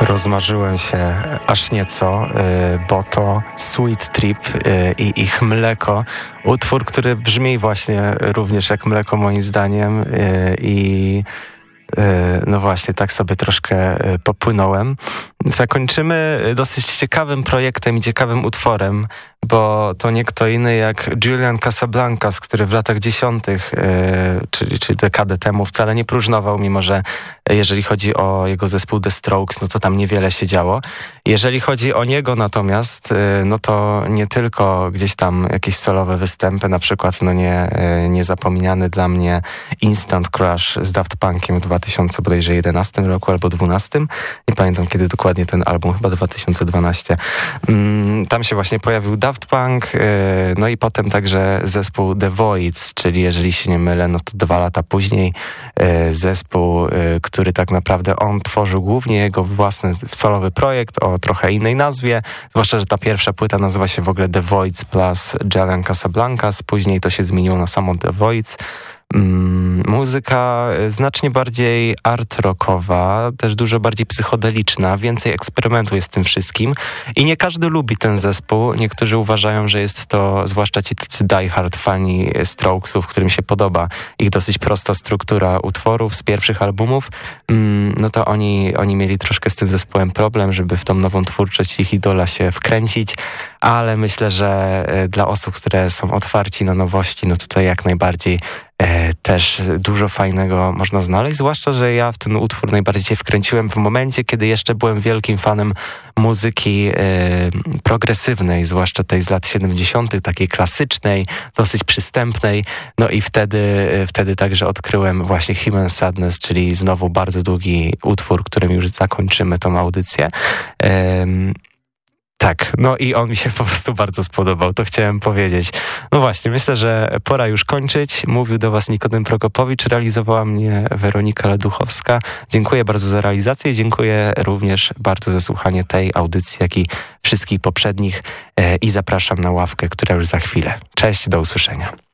Rozmarzyłem się aż nieco, bo to Sweet Trip i ich Mleko. Utwór, który brzmi właśnie również jak mleko moim zdaniem i no właśnie, tak sobie troszkę popłynąłem. Zakończymy dosyć ciekawym projektem i ciekawym utworem, bo to nie kto inny jak Julian Casablancas, który w latach 10., czyli dekadę temu wcale nie próżnował, mimo że jeżeli chodzi o jego zespół The Strokes, no to tam niewiele się działo. Jeżeli chodzi o niego natomiast, no to nie tylko gdzieś tam jakieś solowe występy, na przykład no niezapomniany dla mnie Instant Crush z Daft Punkiem w 2011 roku albo 2012. Nie pamiętam kiedy dokładnie ten album, chyba 2012. Tam się właśnie pojawił Daft Punk, no i potem także zespół The Voids, czyli jeżeli się nie mylę, no to 2 lata później zespół, który tak naprawdę on tworzył głównie jego własny solowy projekt o trochę innej nazwie, zwłaszcza, że ta pierwsza płyta nazywa się w ogóle The Voids plus Julian Casablancas, później to się zmieniło na samo The Voids. Muzyka znacznie bardziej art rockowa, też dużo bardziej psychodeliczna, więcej eksperymentu jest z tym wszystkim i nie każdy lubi ten zespół. Niektórzy uważają, że jest to, zwłaszcza ci tacy diehard fani Strokesów, którym się podoba ich dosyć prosta struktura utworów z pierwszych albumów, no to oni mieli troszkę z tym zespołem problem, żeby w tą nową twórczość ich idola się wkręcić, ale myślę, że dla osób, które są otwarci na nowości, no tutaj jak najbardziej też dużo fajnego można znaleźć, zwłaszcza, że ja w ten utwór najbardziej się wkręciłem w momencie, kiedy jeszcze byłem wielkim fanem muzyki progresywnej, zwłaszcza tej z lat 70., takiej klasycznej, dosyć przystępnej, no i wtedy także odkryłem właśnie Human Sadness, czyli znowu bardzo długi utwór, którym już zakończymy tą audycję. Tak, no i on mi się po prostu bardzo spodobał, to chciałem powiedzieć. No właśnie, myślę, że pora już kończyć. Mówił do Was Nikodem Prokopowicz, realizowała mnie Weronika Leduchowska. Dziękuję bardzo za realizację i dziękuję również bardzo za słuchanie tej audycji, jak i wszystkich poprzednich i zapraszam na ławkę, która już za chwilę. Cześć, do usłyszenia.